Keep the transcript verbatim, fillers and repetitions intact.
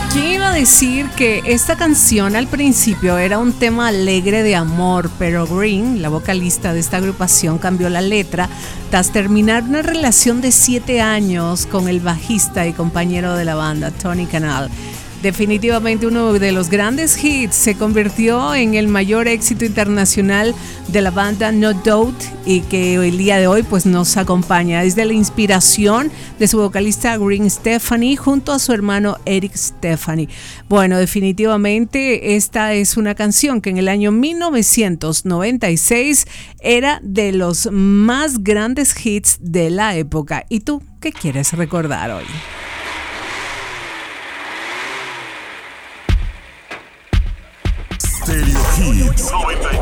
¿Quién iba a decir que esta canción al principio era un tema alegre de amor, pero Green, la vocalista de esta agrupación, cambió la letra tras terminar una relación de siete años con el bajista y compañero de la banda, Tony Kanal? Definitivamente uno de los grandes hits, se convirtió en el mayor éxito internacional de la banda No Doubt y que el día de hoy pues nos acompaña. Es de la inspiración de su vocalista Gwen Stefani junto a su hermano Eric Stefani. Bueno, definitivamente esta es una canción que en el año mil novecientos noventa y seis era de los más grandes hits de la época. ¿Y tú qué quieres recordar hoy? Stereo Hits.